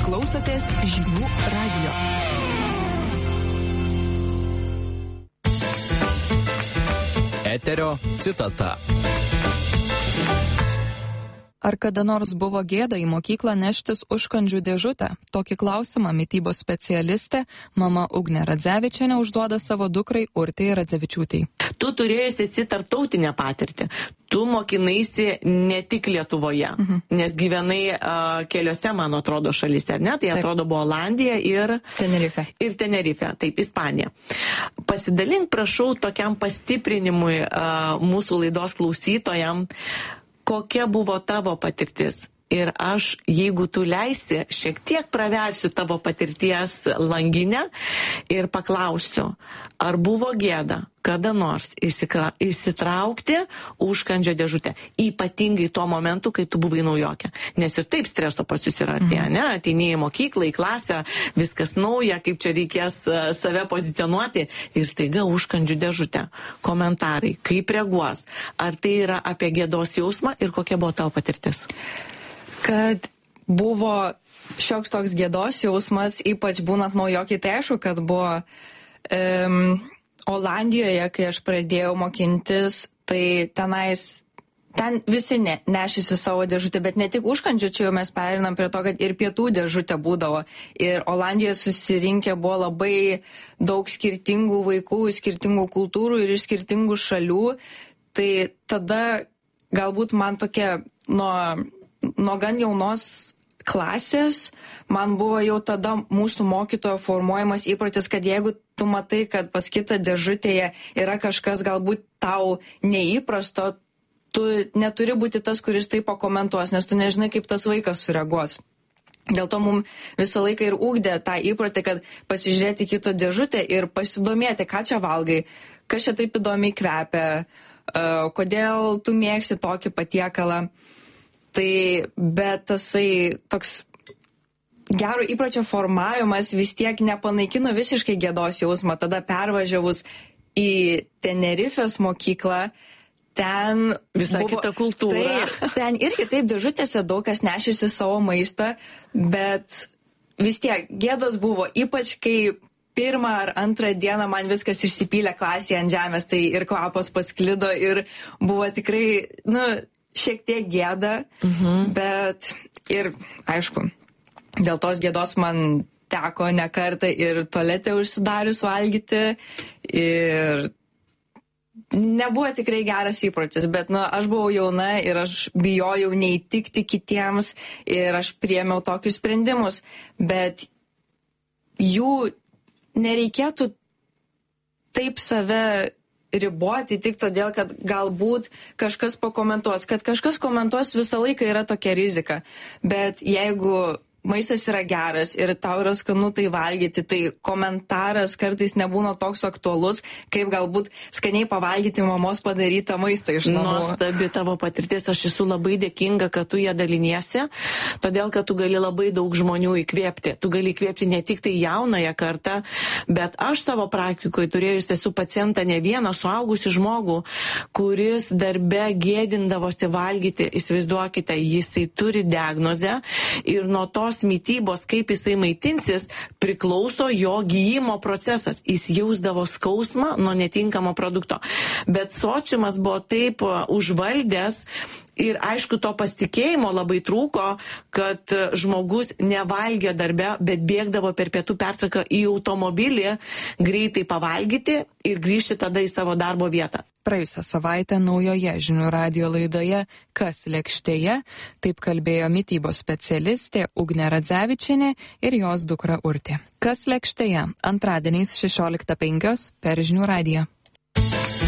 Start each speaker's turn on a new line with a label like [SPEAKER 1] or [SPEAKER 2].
[SPEAKER 1] klausotės žinių radijo.
[SPEAKER 2] Eterio citata.
[SPEAKER 3] Ar kada nors buvo gėda į mokyklą neštis užkandžių dėžutę? Tokį klausimą mitybos specialistė mama Ugnė Radzevičienė užduoda savo dukrai Urtei Radzevičiūtei.
[SPEAKER 4] Tu turėjusi tarptautinę patirtį. Tu mokinaisi ne tik Lietuvoje, nes gyvenai keliose, man atrodo, šalyse, ar ne? Tai atrodo buvo Olandija ir Tenerife, taip, Ispanija. Pasidalink, prašau, tokiam pastiprinimui mūsų laidos klausytojam, kokia buvo tavo patirtis. Ir aš, jeigu tu leisi, šiek tiek praversiu tavo patirties langinę ir paklausiu, ar buvo gėda kada nors įsitraukti užkandžio dėžutę, ypatingai tuo momentu, kai tu buvai naujokė. Nes ir taip streso pas jūs yra atėję, ne? Ateini į mokyklą, į klasę, viskas nauja, kaip čia reikės save pozicionuoti ir staiga užkandžių dėžutę. Komentarai, kaip reaguos, ar tai yra apie gėdos jausmą ir kokia buvo tavo patirtis?
[SPEAKER 5] Kad buvo šioks toks gėdos jausmas, ypač būnant naujokiai, tai aišku, kad buvo Olandijoje, kai aš pradėjau mokintis, tai ten visi nešėsi savo dėžutę, bet ne tik užkandžių, čia jau mes perinam prie to, kad ir pietų dėžutė būdavo. Ir Olandijoje susirinkę buvo labai daug skirtingų vaikų, skirtingų kultūrų ir iš skirtingų šalių. Tai tada galbūt man tokia nuo gan jaunos klasės, man buvo jau tada mūsų mokytojo formuojamas įprotis, kad jeigu tu matai, kad pas kitą dėžutėje yra kažkas galbūt tau neįprasto, tu neturi būti tas, kuris tai pakomentuos, nes tu nežinai, kaip tas vaikas sureaguos. Dėl to mums visą laiką ir ugdė tą įprotį, kad pasižiūrėti kito dėžutę ir pasidomėti, ką čia valgai, kas čia taip įdomiai kvepia, kodėl tu mėgsti tokį patiekalą. Tai, bet tasai toks gero įpročio formavimas vis tiek nepanaikino visiškai gėdos jausmą. Tada pervažiavus į Tenerifės mokyklą, ten
[SPEAKER 4] visą kitą kultūrą.
[SPEAKER 5] Ten irgi taip dėžutėse daug kas nešėsi savo maistą, bet vis tiek gėdos buvo, ypač kai pirmą ar antrą dieną man viskas išsipylė klasėje ant žemės, tai ir kvapas pasklido ir buvo tikrai, šiek tiek gėda, bet ir, aišku, dėl tos gėdos man teko ne kartą ir tualete užsidarius valgyti ir nebuvo tikrai geras įprotis, bet aš buvau jauna ir aš bijojau neįtikti kitiems ir aš priėmiau tokius sprendimus, bet jų nereikėtų taip save riboti tik todėl, kad galbūt kažkas pakomentuos. Kad kažkas komentuos visą laiką yra tokia rizika. Bet jeigu maistas yra geras ir tau yra skanu tai valgyti, tai komentaras kartais nebūna toks aktualus, kaip galbūt skaniai pavalgyti mamos padarytą maistą iš namų.
[SPEAKER 4] Nuostabi tavo patirtis, aš esu labai dėkinga, kad tu ją daliniesi, todėl, kad tu gali labai daug žmonių įkvėpti. Tu gali įkvėpti ne tik tai jaunąją kartą, bet aš savo praktikoje turėjus esu pacientą ne vieną suaugusį žmogų, kuris darbe gėdindavosi valgyti. Įsivaizduokite, jisai turi diagnozę ir nuo tos mitybos, kaip jisai maitinsis, priklauso jo gyjimo procesas. Jis jausdavo skausmą nuo netinkamo produkto. Bet sociumas buvo taip užvaldęs ir aišku, to pasitikėjimo labai trūko, kad žmogus nevalgė darbe, bet bėgdavo per pietų pertrauką į automobilį greitai pavalgyti ir grįžti tada į savo darbo vietą.
[SPEAKER 3] Praėjusią savaitę naujoje žinių radijo laidoje Kas lėkštėje taip kalbėjo mitybos specialistė Ugnė Radzevičienė ir jos dukra Urtė. Kas lėkštėje antradieniais 16:05 per žinių radiją.